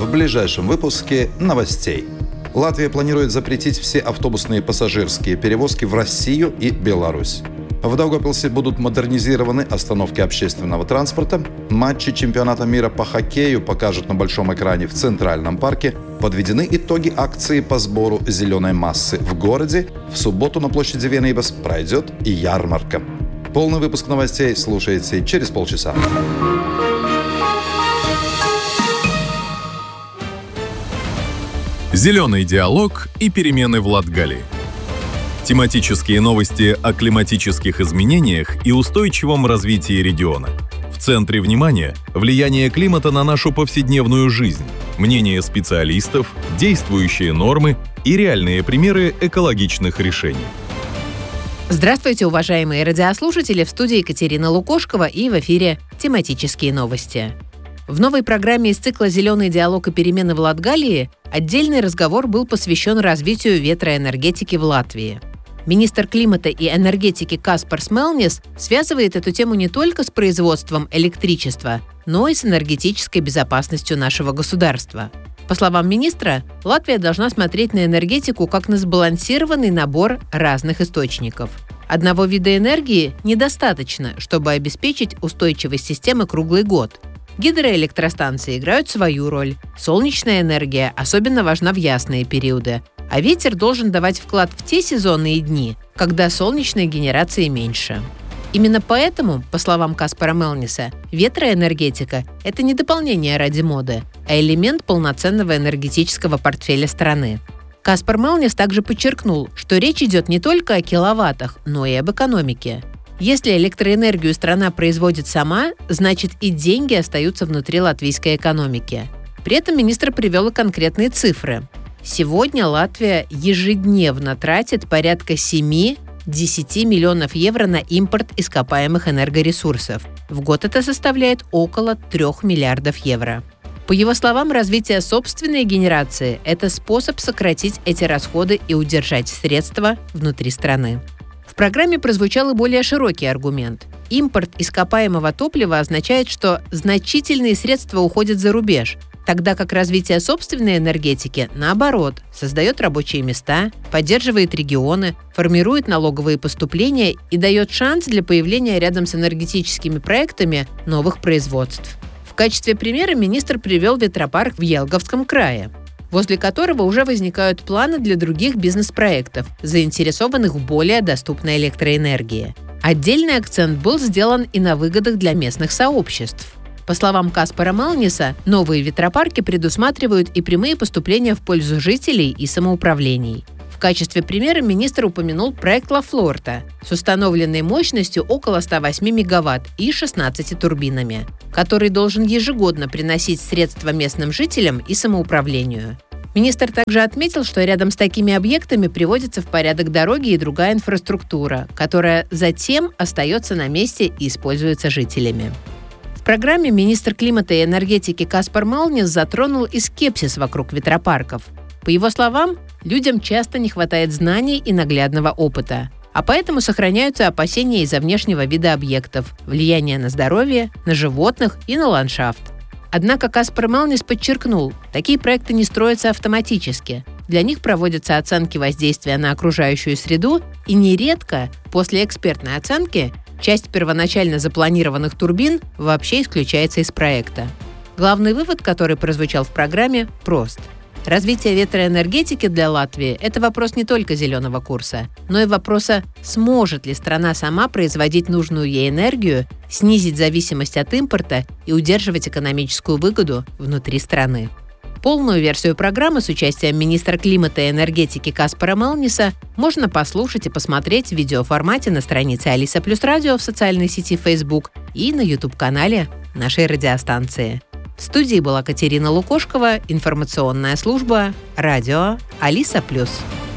в ближайшем выпуске новостей. Латвия планирует запретить все автобусные пассажирские перевозки в Россию и Беларусь. В Даугавпилсе будут модернизированы остановки общественного транспорта. Матчи чемпионата мира по хоккею покажут на большом экране в Центральном парке. Подведены итоги акции по сбору зеленой массы в городе. В субботу на площади Vienības пройдет и ярмарка. Полный выпуск новостей слушайте через полчаса. Зеленый диалог и перемены в Латгалии. Тематические новости о климатических изменениях и устойчивом развитии региона. В центре внимания – влияние климата на нашу повседневную жизнь, мнения специалистов, действующие нормы и реальные примеры экологичных решений. Здравствуйте, уважаемые радиослушатели! В студии Екатерина Лукошкова и в эфире тематические новости. В новой программе из цикла «Зеленый диалог и перемены в Латгалии» отдельный разговор был посвящен развитию ветроэнергетики в Латвии. Министр климата и энергетики Каспарс Мелнис связывает эту тему не только с производством электричества, но и с энергетической безопасностью нашего государства. По словам министра, Латвия должна смотреть на энергетику как на сбалансированный набор разных источников. Одного вида энергии недостаточно, чтобы обеспечить устойчивость системы круглый год. Гидроэлектростанции играют свою роль. Солнечная энергия особенно важна в ясные периоды. А ветер должен давать вклад в те сезонные дни, когда солнечной генерации меньше. Именно поэтому, по словам Каспара Мелниса, ветроэнергетика – это не дополнение ради моды, а элемент полноценного энергетического портфеля страны. Каспар Мелнис также подчеркнул, что речь идет не только о киловаттах, но и об экономике. Если электроэнергию страна производит сама, значит и деньги остаются внутри латвийской экономики. При этом министр привел и конкретные цифры. Сегодня Латвия ежедневно тратит порядка 7-10 миллионов евро на импорт ископаемых энергоресурсов. В год это составляет около 3 миллиардов евро. По его словам, развитие собственной генерации – это способ сократить эти расходы и удержать средства внутри страны. В программе прозвучал и более широкий аргумент. Импорт ископаемого топлива означает, что значительные средства уходят за рубеж, тогда как развитие собственной энергетики, наоборот, создает рабочие места, поддерживает регионы, формирует налоговые поступления и дает шанс для появления рядом с энергетическими проектами новых производств. В качестве примера министр привел ветропарк в Елгавском крае, возле которого уже возникают планы для других бизнес-проектов, заинтересованных в более доступной электроэнергии. Отдельный акцент был сделан и на выгодах для местных сообществ. По словам Каспара Мелниса, новые ветропарки предусматривают и прямые поступления в пользу жителей и самоуправлений. В качестве примера министр упомянул проект Ла Флорта с установленной мощностью около 108 мегаватт и 16 турбинами, который должен ежегодно приносить средства местным жителям и самоуправлению. Министр также отметил, что рядом с такими объектами приводятся в порядок дороги и другая инфраструктура, которая затем остается на месте и используется жителями. В программе министр климата и энергетики Каспар Мелнис затронул и скепсис вокруг ветропарков. По его словам, людям часто не хватает знаний и наглядного опыта, а поэтому сохраняются опасения из-за внешнего вида объектов, влияния на здоровье, на животных и на ландшафт. Однако Каспар Мелнис подчеркнул, такие проекты не строятся автоматически. Для них проводятся оценки воздействия на окружающую среду, и нередко после экспертной оценки часть первоначально запланированных турбин вообще исключается из проекта. Главный вывод, который прозвучал в программе, прост. Развитие ветроэнергетики для Латвии – это вопрос не только зеленого курса, но и вопроса, сможет ли страна сама производить нужную ей энергию, снизить зависимость от импорта и удерживать экономическую выгоду внутри страны. Полную версию программы с участием министра климата и энергетики Каспара Мелниса можно послушать и посмотреть в видеоформате на странице Алиса Плюс Радио в социальной сети Facebook и на YouTube-канале нашей радиостанции. В студии была Екатерина Лукошкова, информационная служба «Радио Алиса Плюс».